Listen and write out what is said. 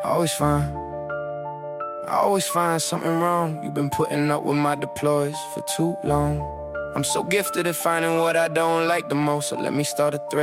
I always find something wrong. You've been putting up with my deploys for too long. I'm so gifted at finding what I don't like the most, so let me start a thread.